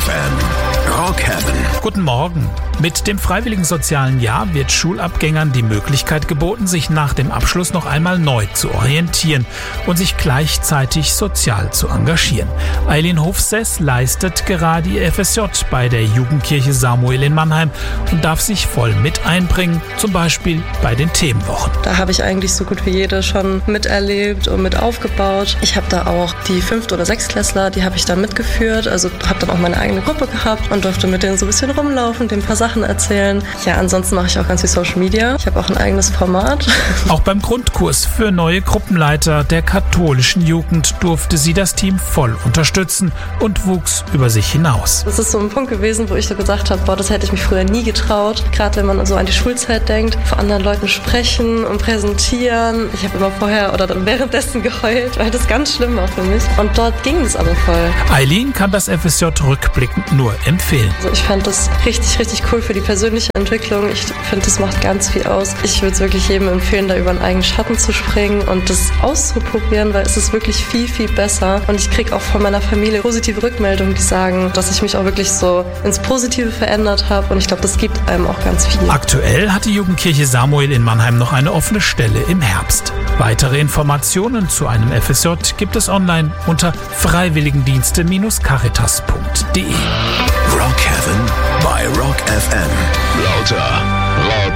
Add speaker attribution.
Speaker 1: FM. Rock Heaven.
Speaker 2: Guten Morgen. Mit dem Freiwilligen Sozialen Jahr wird Schulabgängern die Möglichkeit geboten, sich nach dem Abschluss noch einmal neu zu orientieren und sich gleichzeitig sozial zu engagieren. Eileen Hofsess leistet gerade ihr FSJ bei der Jugendkirche Samuel in Mannheim und darf sich voll mit einbringen, zum Beispiel bei den Themenwochen.
Speaker 3: Da habe ich eigentlich so gut wie jede schon miterlebt und mit aufgebaut. Ich habe da auch die 5. oder 6. Klässler, die habe ich dann mitgeführt, also habe dann auch meine eigene Gruppe gehabt und durfte mit denen so ein bisschen rumlaufen, denen ein paar Sachen erzählen. Ja, ansonsten mache ich auch ganz viel Social Media. Ich habe auch ein eigenes Format.
Speaker 2: Auch beim Grundkurs für neue Gruppenleiter der katholischen Jugend durfte sie das Team voll unterstützen und wuchs über sich hinaus.
Speaker 3: Das ist so ein Punkt gewesen, wo ich so gesagt habe, das hätte ich mich früher nie getraut. Gerade wenn man so an die Schulzeit denkt, vor anderen Leuten sprechen und präsentieren. Ich habe immer vorher oder dann währenddessen geheult, weil das ganz schlimm war für mich. Und dort ging es aber voll.
Speaker 2: Eileen kann das FSJ rückblickend nur empfehlen.
Speaker 3: Also ich fand das richtig, richtig cool für die persönliche Entwicklung. Ich finde, das macht ganz viel aus. Ich würde es wirklich jedem empfehlen, da über einen eigenen Schatten zu springen und das auszuprobieren, weil es ist wirklich viel, viel besser. Und ich kriege auch von meiner Familie positive Rückmeldungen, die sagen, dass ich mich auch wirklich so ins Positive verändert habe. Und ich glaube, das gibt einem auch ganz viel.
Speaker 2: Aktuell hat die Jugendkirche Samuel in Mannheim noch eine offene Stelle im Herbst. Weitere Informationen zu einem FSJ gibt es online unter freiwilligendienste-caritas.de.
Speaker 1: Rock Heaven bei Rock FM. Lauter, Rock